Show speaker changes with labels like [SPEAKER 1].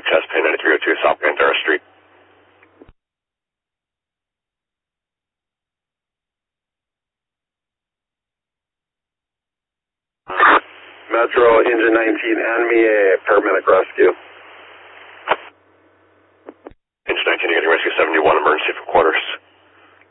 [SPEAKER 1] chest pain 9302 South Bandera Street.
[SPEAKER 2] Metro Engine 19, hand me a paramedic rescue.